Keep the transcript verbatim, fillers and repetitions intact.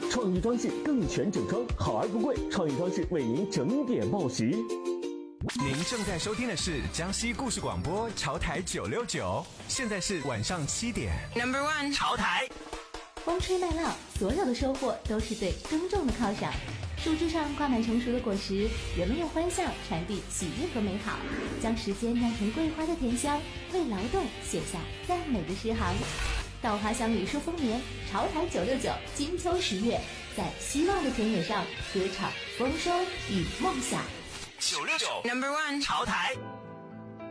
创意装饰更全整装，好而不贵，创意装饰为您整点报时。 您正在收听的是江西故事广播潮台九六九，现在是晚上七点。 Number one， 潮台。 风吹麦浪，所有的收获都是对耕种的犒赏。树枝上挂满成熟的果实，人们用欢笑传递喜悦和美好，将时间酿成桂花的甜香，为劳动写下赞美的诗行。稻花香里数丰年，潮台九六九，金秋十月，在希望的田野上歌唱丰收与梦想。 九六九 Number one， 潮台。